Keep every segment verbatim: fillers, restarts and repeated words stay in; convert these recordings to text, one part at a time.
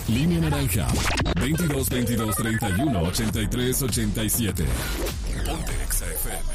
Línea naranja. veintidós, veintidós, treinta y uno, ochenta y tres, ochenta y siete. Ponte Exa F M.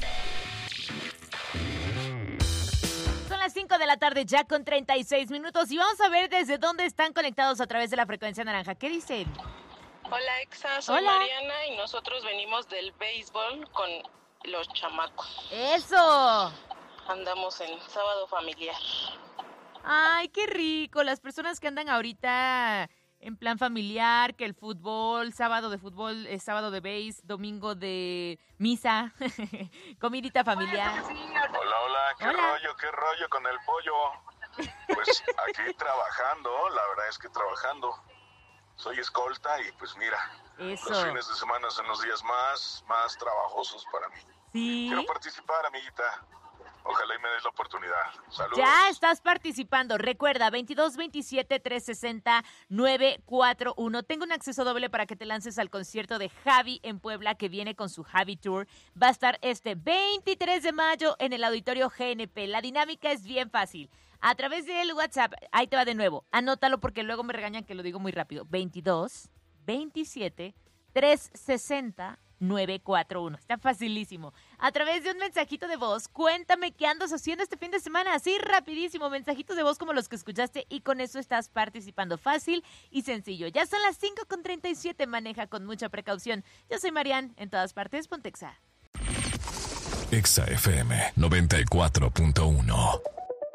Son las cinco de la tarde ya con treinta y seis minutos y vamos a ver desde dónde están conectados a través de la frecuencia naranja. ¿Qué dicen? Hola Exa, soy Hola. Mariana y nosotros venimos del béisbol con los chamacos. ¡Eso! Andamos en sábado familiar. ¡Ay, qué rico! Las personas que andan ahorita en plan familiar, que el fútbol, sábado de fútbol, eh, sábado de béis, domingo de misa, comidita familiar. Hola, hola, ¿qué Hola. rollo, qué rollo con el pollo? Pues aquí trabajando, la verdad es que trabajando. Soy escolta y pues mira, Eso. los fines de semana son los días más, más trabajosos para mí. Sí. Quiero participar, amiguita. Ojalá y me des la oportunidad. Saludos. Ya estás participando. Recuerda, veintidós, veintisiete, trescientos sesenta, novecientos cuarenta y uno. Tengo un acceso doble para que te lances al concierto de Javi en Puebla, que viene con su Javi Tour. Va a estar este veintitrés de mayo en el Auditorio G N P. La dinámica es bien fácil. A través del WhatsApp, ahí te va de nuevo. Anótalo porque luego me regañan que lo digo muy rápido. veintidós, veintisiete, trescientos sesenta, novecientos cuarenta y uno. Está facilísimo. A través de un mensajito de voz, cuéntame qué andas haciendo este fin de semana. Así rapidísimo, mensajitos de voz como los que escuchaste y con eso estás participando. Fácil y sencillo. Ya son las cinco con treinta y siete. Maneja con mucha precaución. Yo soy Marian, en todas partes, Ponte Exa. Exa F M noventa y cuatro punto uno.